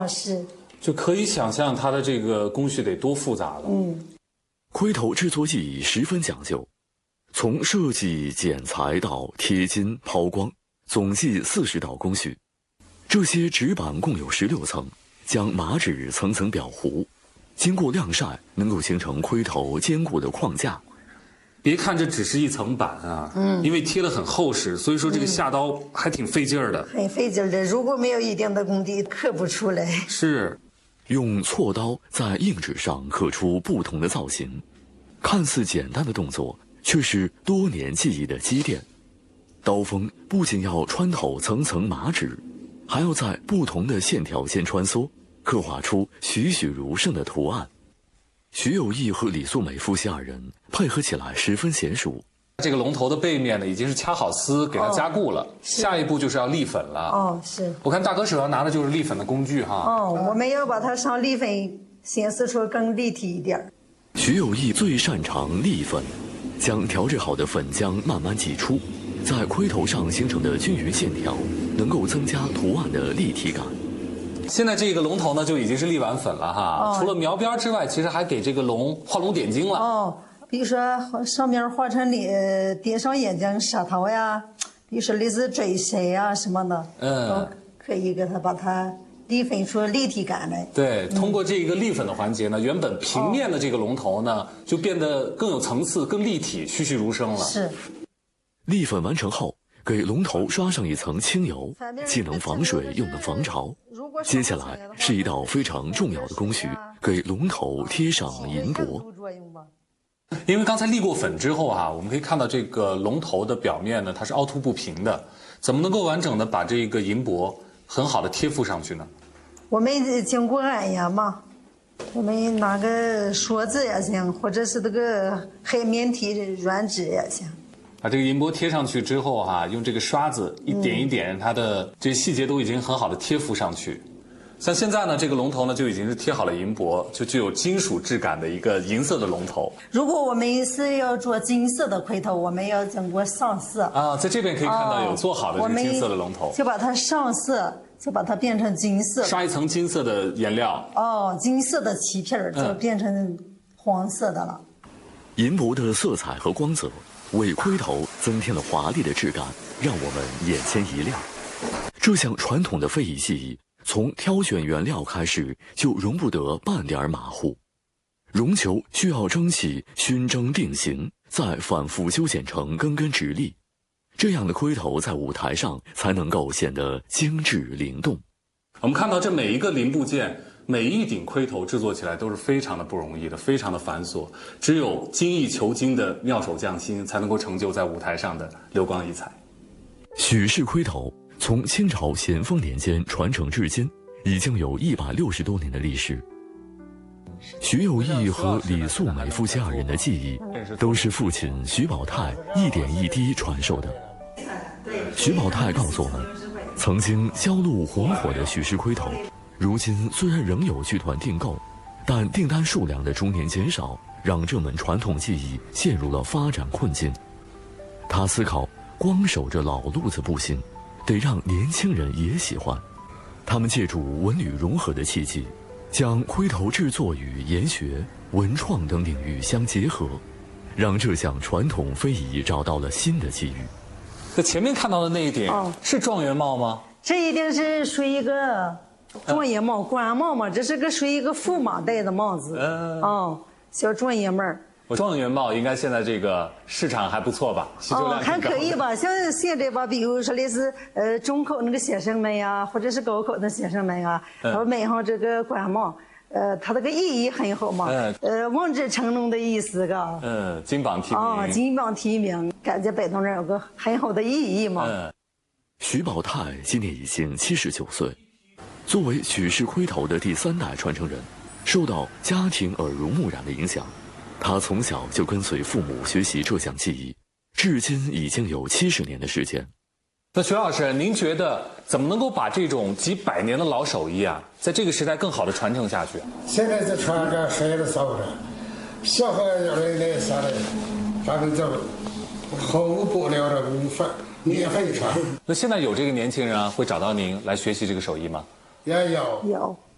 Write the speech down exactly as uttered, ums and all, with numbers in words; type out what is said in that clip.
是， 就可以想象它的这个工序得多复杂了。 嗯， 盔头制作技艺十分讲究，从设计、剪裁到贴金、抛光，总计四十道工序。这些纸板共有十六层，将麻纸层层裱糊，经过晾晒，能够形成盔头坚固的框架。 别看这只是一层板啊，嗯，因为贴得很厚实，所以说这个下刀还挺费劲儿的， 很费劲儿的。如果没有一定的功底，刻不出来。 是， 用锉刀在硬纸上刻出不同的造型，看似简单的动作，却是多年技艺的积淀。刀锋不仅要穿透层层麻纸，还要在不同的线条间穿梭，刻画出栩栩如生的图案。徐有义和李素梅夫妻二人配合起来十分娴熟。 这个龙头的背面呢，已经是掐好丝给它加固了，哦、下一步就是要立粉了。 哦，是。 我看大哥手上拿的就是立粉的工具哈。 哦，我们要把它上立粉，显示出更立体一点。 徐有义最擅长立粉，将调制好的粉浆慢慢挤出，在盔头上形成的均匀线条，能够增加图案的立体感。 现在这个龙头呢就已经是立完粉了哈， 哦、 除了描边之外，其实还给这个龙画龙点睛了。 哦，比如说上面画成脸，点上眼睛、舌头呀，比如说类似嘴唇呀什么的，嗯，都可以给它把它立粉出立体感来。 对，通过这个立粉的环节呢，原本平面的这个龙头呢，就变得更有层次、更立体、栩栩如生了。 是。 立粉完成后，给龙头刷上一层清油，既能防水又能防潮。接下来是一道非常重要的工序，给龙头贴上银箔。 因为刚才立过粉之后啊，我们可以看到这个龙头的表面呢，它是凹凸不平的，怎么能够完整的把这个银箔很好的贴附上去呢？ 我们经过按压嘛，我们拿个刷子也行，或者是这个黑面体软纸也行。 把这个银箔贴上去之后哈、啊，用这个刷子一点一点，它的这些细节都已经很好的贴附上去。像现在呢，这个龙头呢就已经是贴好了银箔，就具有金属质感的一个银色的龙头。 如果我们是要做金色的盔头，我们要经过上色啊，在这边可以看到有做好的这个金色的龙头， 哦、就把它上色，就把它变成金色， 刷一层金色的颜料。 哦，金色的漆片儿就变成黄色的了。 嗯、银箔的色彩和光泽为盔头增添了华丽的质感，让我们眼前一亮。这项传统的非遗技艺，从挑选原料开始就容不得半点马虎。绒球需要蒸汽熏蒸定型，再反复修剪成根根直立，这样的盔头在舞台上才能够显得精致灵动。 我们看到这每一个零部件，每一顶盔头制作起来都是非常的不容易的，非常的繁琐，只有精益求精的妙手匠心才能够成就在舞台上的流光溢彩。 许氏盔头从清朝咸丰年间传承至今，已经有一百六十多年的历史。徐有义和李素梅夫妻二人的技艺，都是父亲徐宝泰一点一滴传授的。徐宝泰告诉我们，曾经销路红火的许氏盔头，如今虽然仍有剧团订购，但订单数量的逐年减少，让这门传统技艺陷入了发展困境。他思考，光守着老路子不行，得让年轻人也喜欢。他们借助文旅融合的契机，将盔头制作与研学、文创等领域相结合，让这项传统非遗找到了新的机遇。 在前面看到的那一顶、哦、是状元帽吗？ 这一定是属于一个状元帽、官帽嘛，这是个属于一个驸马戴的帽子。嗯，哦，小状元帽。 我状元帽应该现在这个市场还不错吧？ 哦，还可以吧。像现在吧，比如说类似呃中考那个学生们呀，或者是高考的学生们啊，他们买上这个官帽，呃，它这个意义很好嘛。嗯。呃，望子成龙的意思，嘎。 嗯，金榜题名。 啊、哦，金榜题名，感觉摆到那儿有个很好的意义嘛。嗯。 徐宝泰今年已经七十九岁，作为许氏盔头的第三代传承人，受到家庭耳濡目染的影响。他从小就跟随父母学习这项技艺，至今已经有七十年的时间。 那徐老师，您觉得怎么能够把这种几百年的老手艺啊，在这个时代更好的传承下去？ 现在这传这谁都少着，小孩要来来啥的，咱们这毫无不了的功夫，免费传。 那现在有这个年轻人啊，会找到您来学习这个手艺吗？ 也有有。